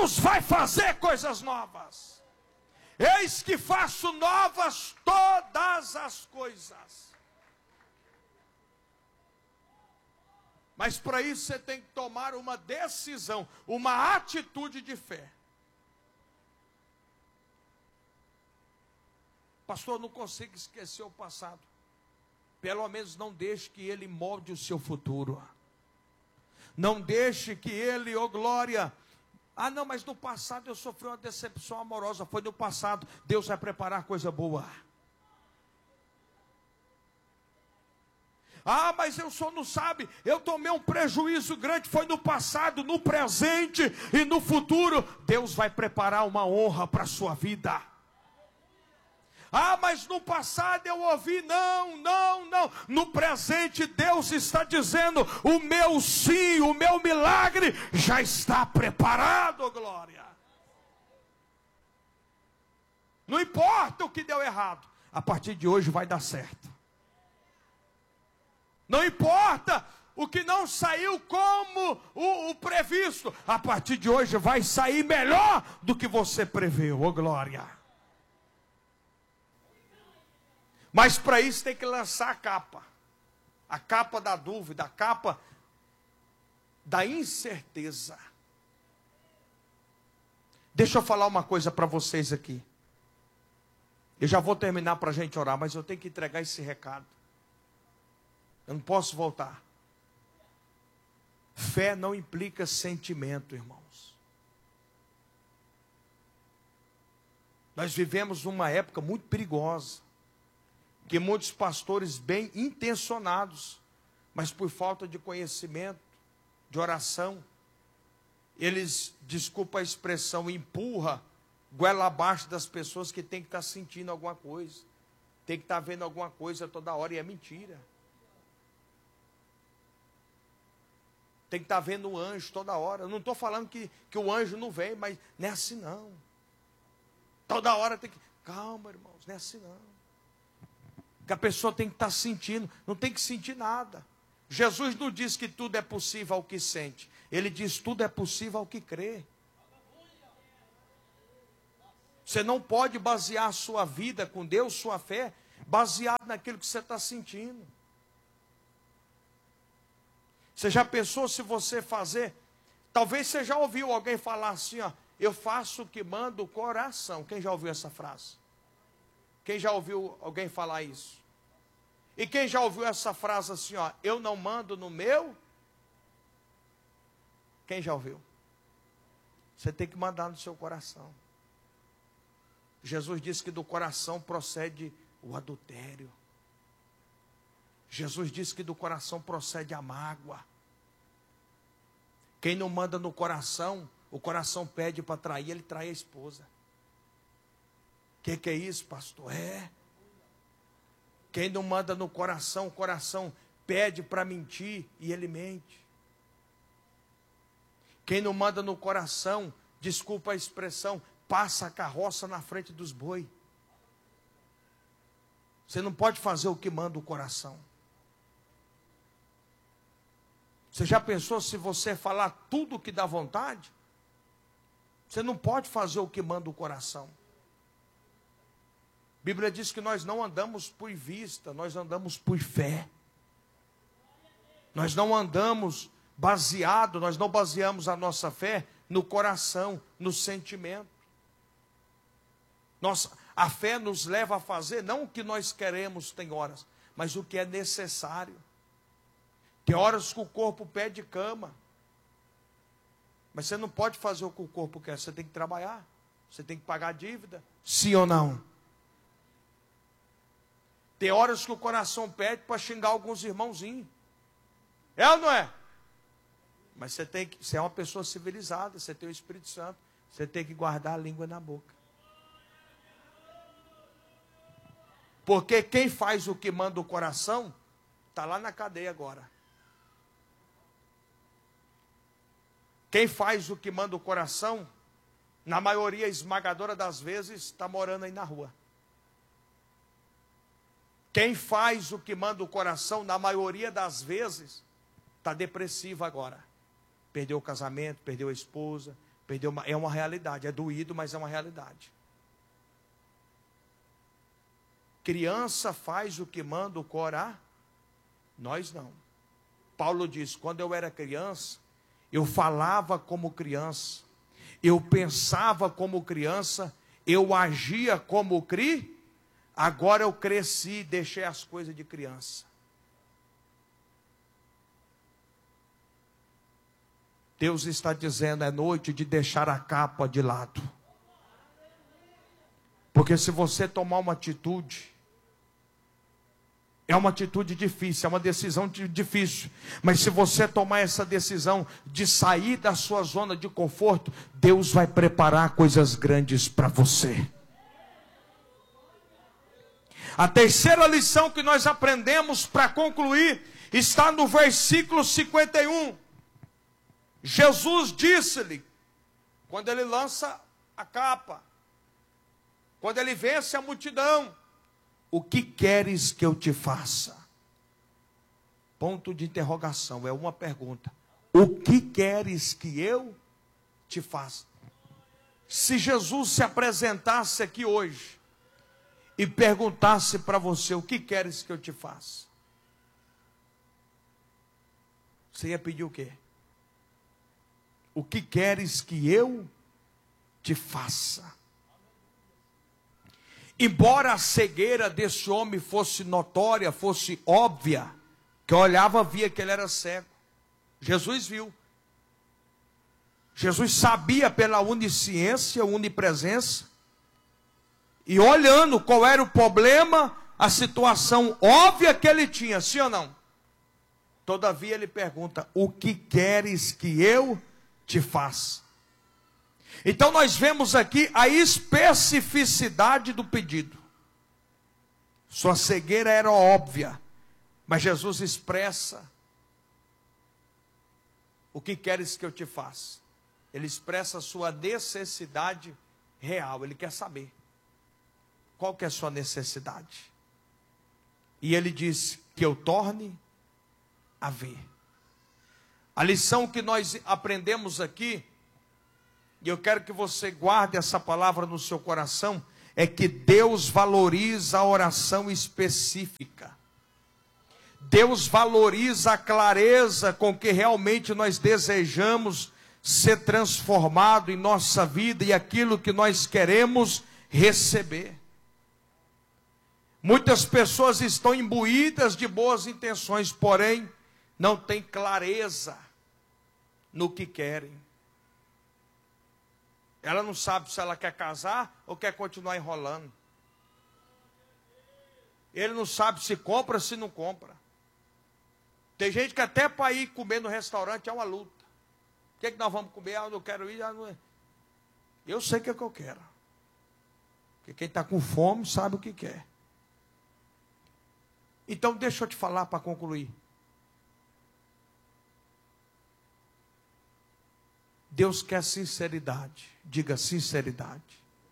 Deus vai fazer coisas novas. Eis que faço novas todas as coisas. Mas para isso você tem que tomar uma decisão, uma atitude de fé. Pastor, eu não consigo esquecer o passado. Pelo menos não deixe que ele molde o seu futuro. Não deixe que ele, oh glória, não, mas no passado eu sofri uma decepção amorosa. Foi no passado, Deus vai preparar coisa boa. Mas eu só não sabe, eu tomei um prejuízo grande, foi no passado, no presente e no futuro. Deus vai preparar uma honra para a sua vida. Mas no passado eu ouvi, não. No presente Deus está dizendo, o meu sim, o meu milagre já está preparado, glória. Não importa o que deu errado, a partir de hoje vai dar certo. Não importa o que não saiu como o previsto, a partir de hoje vai sair melhor do que você preveu, oh glória. Mas para isso tem que lançar a capa da dúvida, a capa da incerteza. Deixa eu falar uma coisa para vocês aqui. Eu já vou terminar para a gente orar, mas eu tenho que entregar esse recado. Eu não posso voltar. Fé não implica sentimento, irmãos. Nós vivemos uma época muito perigosa, que muitos pastores bem intencionados, mas por falta de conhecimento, de oração, eles, desculpa a expressão, empurra goela abaixo das pessoas que tem que estar sentindo alguma coisa, tem que estar vendo alguma coisa toda hora, e é mentira. Tem que estar vendo o anjo toda hora. Eu não estou falando que o anjo não vem, mas não é assim não. Toda hora tem que... Calma, irmãos, não é assim não. Que a pessoa tem que estar sentindo, não tem que sentir nada. Jesus não diz que tudo é possível ao que sente. Ele diz tudo é possível ao que crê. Você não pode basear a sua vida com Deus, sua fé, baseado naquilo que você está sentindo. Você já pensou se você fazer? Talvez você já ouviu alguém falar assim, eu faço o que manda o coração. Quem já ouviu essa frase? Quem já ouviu alguém falar isso? E quem já ouviu essa frase assim, eu não mando no meu? Quem já ouviu? Você tem que mandar no seu coração. Jesus disse que do coração procede o adultério. Jesus disse que do coração procede a mágoa. Quem não manda no coração, o coração pede para trair, ele trai a esposa. Que é isso, pastor? Quem não manda no coração, o coração pede para mentir e ele mente. Quem não manda no coração, desculpa a expressão, passa a carroça na frente dos boi. Você não pode fazer o que manda o coração. Você já pensou se você falar tudo o que dá vontade? Você não pode fazer o que manda o coração. A Bíblia diz que nós não andamos por vista, nós andamos por fé. Nós não andamos nós não baseamos a nossa fé no coração, no sentimento. A fé nos leva a fazer não o que nós queremos, tem horas, mas o que é necessário. Tem horas que o corpo pede cama. Mas você não pode fazer o que o corpo quer. Você tem que trabalhar. Você tem que pagar a dívida. Sim ou não? Tem horas que o coração pede para xingar alguns irmãozinhos. É ou não é? Mas você é uma pessoa civilizada. Você tem o Espírito Santo. Você tem que guardar a língua na boca. Porque quem faz o que manda o coração, está lá na cadeia agora. Quem faz o que manda o coração, na maioria esmagadora das vezes, está morando aí na rua. Quem faz o que manda o coração, na maioria das vezes, está depressivo agora. Perdeu o casamento, perdeu a esposa, É uma realidade, é doído, mas é uma realidade. Criança faz o que manda o coração, nós não. Paulo diz, quando eu era criança, eu falava como criança, eu pensava como criança, eu agia como agora eu cresci e deixei as coisas de criança. Deus está dizendo, é noite de deixar a capa de lado. Porque se você tomar uma atitude, é uma atitude difícil, é uma decisão difícil. Mas se você tomar essa decisão de sair da sua zona de conforto, Deus vai preparar coisas grandes para você. A terceira lição que nós aprendemos para concluir está no versículo 51. Jesus disse-lhe, quando ele lança a capa, quando ele vence a multidão, o que queres que eu te faça? Ponto de interrogação, é uma pergunta. O que queres que eu te faça? Se Jesus se apresentasse aqui hoje e perguntasse para você, o que queres que eu te faça? Você ia pedir o quê? O que queres que eu te faça? Embora a cegueira desse homem fosse notória, fosse óbvia, que olhava, via que ele era cego. Jesus viu. Jesus sabia pela onisciência, onipresença, e olhando qual era o problema, a situação óbvia que ele tinha, sim ou não? Todavia ele pergunta, o que queres que eu te faça? Então nós vemos aqui a especificidade do pedido. Sua cegueira era óbvia, mas Jesus expressa, o que queres que eu te faça? Ele expressa a sua necessidade real, ele quer saber, qual que é a sua necessidade? E ele diz, que eu torne a ver. A lição que nós aprendemos aqui, e eu quero que você guarde essa palavra no seu coração, é que Deus valoriza a oração específica. Deus valoriza a clareza com que realmente nós desejamos ser transformado em nossa vida e aquilo que nós queremos receber. Muitas pessoas estão imbuídas de boas intenções, porém não têm clareza no que querem. Ela não sabe se ela quer casar ou quer continuar enrolando. Ele não sabe se compra ou se não compra. Tem gente que até para ir comer no restaurante é uma luta. O que é que nós vamos comer? Ah, eu não quero ir. Eu sei o que é que eu quero. Porque quem está com fome sabe o que quer. Então deixa eu te falar para concluir. Deus quer sinceridade. Diga sinceridade.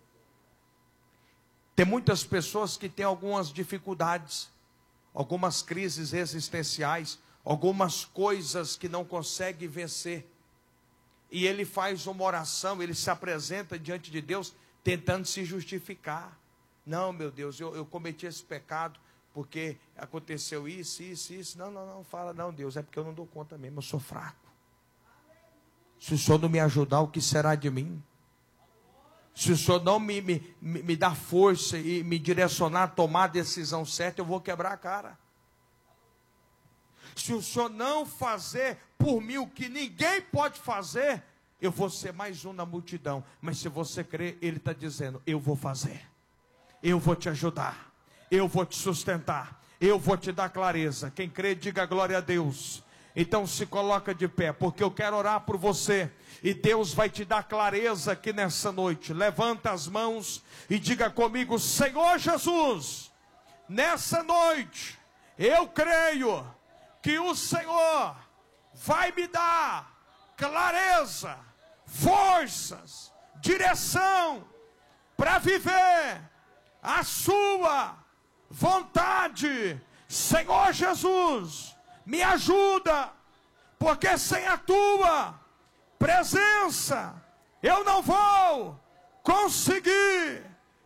Tem muitas pessoas que têm algumas dificuldades, algumas crises existenciais, algumas coisas que não conseguem vencer. E ele faz uma oração, ele se apresenta diante de Deus, tentando se justificar. Não, meu Deus, eu cometi esse pecado, porque aconteceu isso. Não, fala, não, Deus, é porque eu não dou conta mesmo, eu sou fraco. Se o Senhor não me ajudar, o que será de mim? Se o Senhor não me dar força e me direcionar a tomar a decisão certa, eu vou quebrar a cara. Se o Senhor não fazer por mim o que ninguém pode fazer, eu vou ser mais um na multidão. Mas se você crer, Ele está dizendo, eu vou fazer. Eu vou te ajudar. Eu vou te sustentar. Eu vou te dar clareza. Quem crê, diga glória a Deus. Então se coloca de pé, porque eu quero orar por você. E Deus vai te dar clareza aqui nessa noite. Levanta as mãos e diga comigo, Senhor Jesus, nessa noite, eu creio que o Senhor vai me dar clareza, forças, direção, para viver a sua vontade. Senhor Jesus, me ajuda, porque sem a tua presença, Eu não vou conseguir.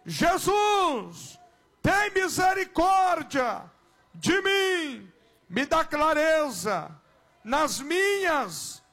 Jesus, tem misericórdia de mim. Me dá clareza nas minhas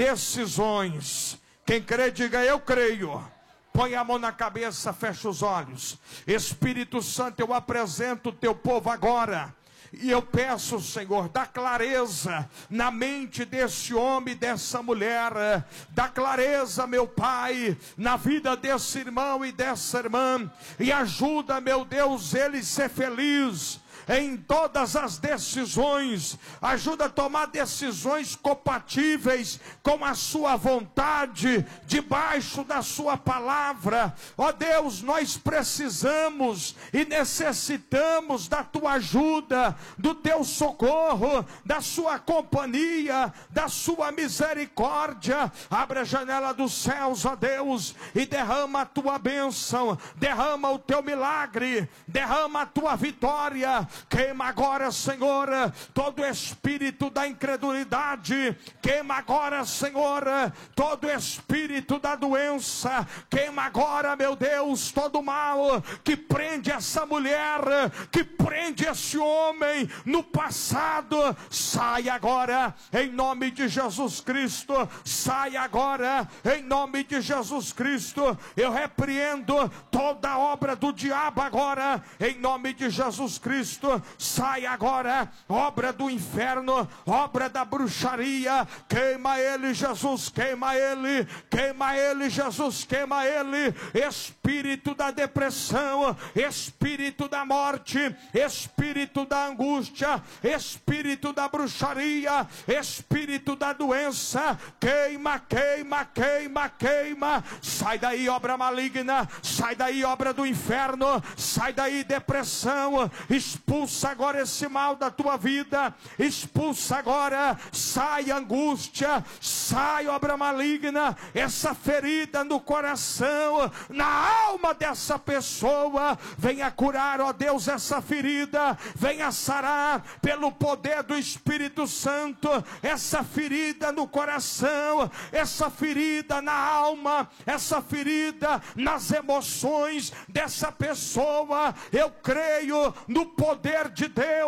decisões. Quem crê, diga eu creio. Põe a mão na cabeça, fecha os olhos. Espírito Santo, eu apresento o teu povo agora. E eu peço, Senhor, dá clareza na mente desse homem e dessa mulher. Dá clareza, meu Pai, na vida desse irmão e dessa irmã. E ajuda, meu Deus, ele a ser feliz em todas as decisões. Ajuda a tomar decisões compatíveis com a sua vontade, debaixo da sua palavra. Ó Deus, nós precisamos e necessitamos da tua ajuda, do teu socorro, da sua companhia, da sua misericórdia. Abre a janela dos céus, ó Deus, e derrama a tua bênção, derrama o teu milagre, derrama a tua vitória. Queima agora, Senhor, todo espírito da incredulidade. Queima agora, Senhor, todo espírito da doença. Queima agora, meu Deus, todo mal que prende essa mulher, que prende esse homem no passado. Sai agora, em nome de Jesus Cristo. Sai agora, em nome de Jesus Cristo. Eu repreendo toda obra do diabo agora, em nome de Jesus Cristo. Sai agora, obra do inferno, obra da bruxaria. Queima ele, Jesus, queima ele. Queima ele, Jesus, queima ele. Espírito da depressão, espírito da morte, espírito da angústia, espírito da bruxaria, espírito da doença. Queima, queima, queima, queima. Sai daí, obra maligna. Sai daí, obra do inferno. Sai daí, depressão. Expulsa agora esse mal da tua vida. Expulsa agora. Sai angústia. Sai obra maligna. Essa ferida no coração, na alma dessa pessoa. Venha curar, ó Deus, essa ferida. Venha sarar pelo poder do Espírito Santo. Essa ferida no coração. Essa ferida na alma. Essa ferida nas emoções dessa pessoa. Eu creio no poder de Deus.